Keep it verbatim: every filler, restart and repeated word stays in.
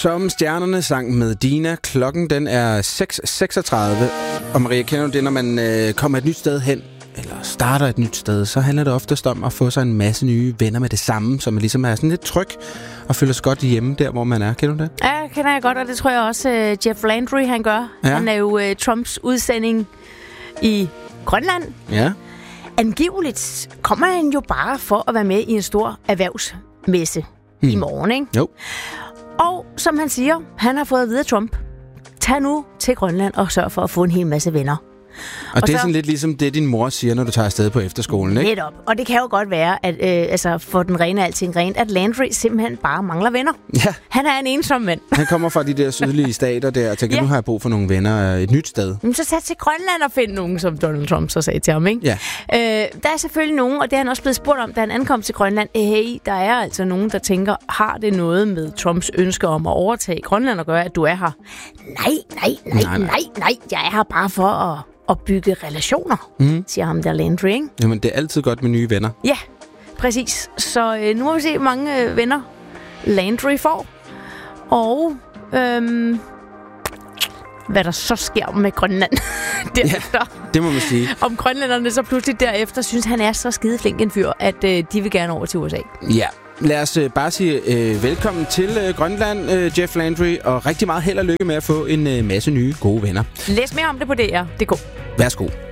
Som stjernerne sang med Dina. Klokken den er seks seksogtredive. Og Maria, kender du det, når man øh, kommer et nyt sted hen, eller starter et nyt sted, så handler det oftest om at få sig en masse nye venner med det samme, så man ligesom er sådan lidt tryg og føler sig godt hjemme der, hvor man er. Kender du det? Ja, kender jeg godt, og det tror jeg også, uh, Jeff Landry, han gør. Ja. Han er jo uh, Trumps udsending i Grønland. Ja. Angiveligt kommer han jo bare for at være med i en stor erhvervsmesse hmm. i morgen, ikke? Jo. Og som han siger, han har fået at vide af Trump, tag nu til Grønland og sørg for at få en hel masse venner. Og, og det er så, sådan lidt ligesom det, din mor siger, når du tager afsted på efterskolen, ikke? Netop. Og det kan jo godt være, at øh, altså, for den rene alting rent, at Landry simpelthen bare mangler venner. Ja. Han er en ensom mand. Han kommer fra de der sydlige stater der, og tænker, ja. Nu har jeg brug for nogle venner et nyt sted. Men så tag til Grønland og find nogen, som Donald Trump så sagde til ham, ikke? Ja. Øh, der er selvfølgelig nogen, og det er han også blevet spurgt om, da han ankom til Grønland. Hey, der er altså nogen, der tænker, har det noget med Trumps ønske om at overtage Grønland og gøre, at du er her? Nej, nej, nej, nej, nej, nej. Jeg er her bare for at... og bygge relationer, mm. siger ham der Landry, ikke? Jamen, det er altid godt med nye venner. Ja, præcis. Så øh, nu må vi se, hvor mange øh, venner Landry får. Og øhm, hvad der så sker med Grønland derefter. Ja, det må man sige. Om grønlænderne så pludselig derefter synes, han er så skideflink en fyr, at øh, de vil gerne over til U S A. Ja. Lad os øh, bare sige øh, velkommen til øh, Grønland, øh, Jeff Landry, og rigtig meget held og lykke med at få en øh, masse nye gode venner. Læs mere om det på D R punktum d k. Værsgo.